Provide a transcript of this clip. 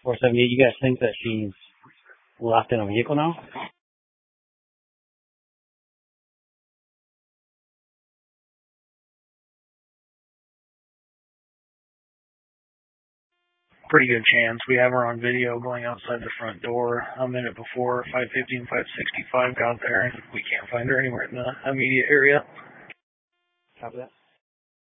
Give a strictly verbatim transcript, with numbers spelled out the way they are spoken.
four seventy-eight, you guys think that she's locked in a vehicle now? Pretty good chance. We have her on video going outside the front door a minute before five fifty and five sixty-five got there, and we can't find her anywhere in the immediate area. Copy that.